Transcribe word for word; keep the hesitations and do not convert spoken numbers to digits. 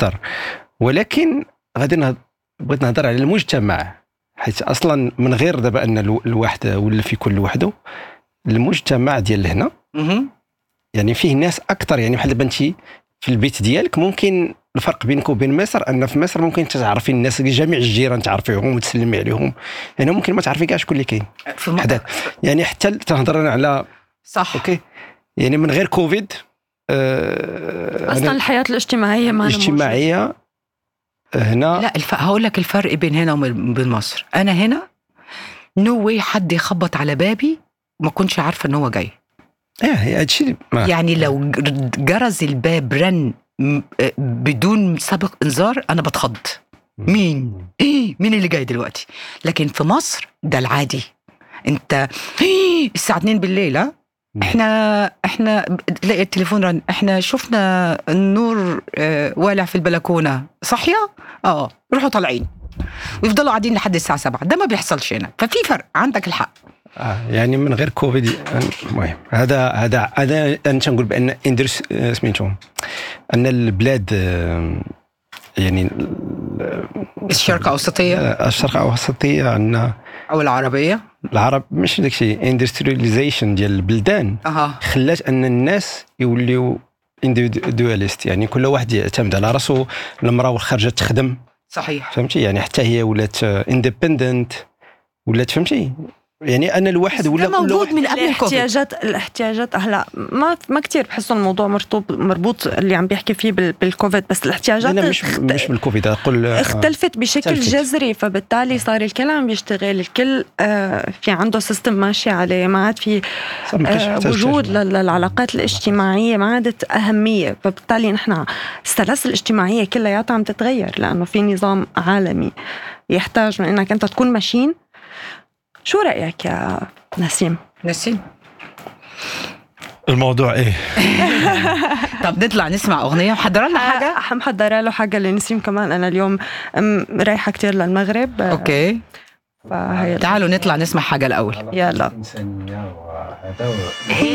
أكثر. ولكن غادي نهضر بغيت نهضر على المجتمع، حيت أصلا من غير دابا أن الواحد ولا في كل وحده، المجتمع ديال هنا يعني فيه ناس أكثر. يعني بحال دابا أنت في البيت ديالك ممكن الفرق بينك وبين مصر أن في مصر ممكن تعرفي الناس جميع الجيران تعرفيهم وتسلمي عليهم، يعني ممكن ما تعرفي كاع شكون اللي كاين حدا. يعني حتى تهضرنا على صح اوكي يعني من غير كوفيد أه اصلا الحياه الاجتماعيه ما الاجتماعيه هنا. لا الف... هقول لك الفرق بين هنا وبين مصر. انا هنا نو واي حد يخبط على بابي ما كنتش عارفه ان هو جاي. اه هادشي يعني لو جرس الباب رن بدون سابق انذار انا بتخض. مين ايه مين اللي جاي دلوقتي؟ لكن في مصر ده العادي. انت إيه الساعه اتنين بالليل ها احنا احنا تلاقي التليفون رن، احنا شفنا النور اه والع في البلكونه صحيه اه روحوا طالعين ويفضلوا قاعدين لحد الساعه سبعة. ده ما بيحصلش هنا، ففي فرق. عندك الحق. آه يعني من غير كوفيد المهم هذا هذا هذا انا تنقول بان اندرس سميتهم ان البلاد يعني الشرق الاوسطيه الشرق الاوسطيه عندنا او العربيه العرب مش داكشي اندسترياليزيشن ديال البلدان أه. خلات ان الناس يوليو انديفيدواليست، يعني كل واحد يعتمد على راسو. المراه خرجت تخدم صحيح فهمتي، يعني حتى هي ولات اندبندنت ولات فهمتي. يعني انا الواحد ولا موجود من قبل الاحتياجات الاحتياجات هلا ما ما كتير بحسوا الموضوع مرتبط مربوط اللي عم بيحكي فيه بالكوفيد، بس الاحتياجات مش اخت... مش بالكوفيد اقول اختلفت بشكل اختلفت. جذري، فبالتالي صار الكل عم يشتغل، الكل آه في عنده سيستم ماشي عليه، ما عاد في آه وجود للعلاقات الاجتماعيه، ما عادت اهميه. فبالتالي نحن السلاسل الاجتماعيه كلها عم تتغير لانه في نظام عالمي يحتاج من انك انت تكون ماشين. شو رأيك يا نسيم؟ نسيم الموضوع ايه؟ طب نطلع نسمع أغنية. محضرة لنا حاجة؟ محضرة له حاجة لنسيم كمان. أنا اليوم رايحة كتير للمغرب. أوكي تعالوا نطلع نسمع حاجة الأول. يلا.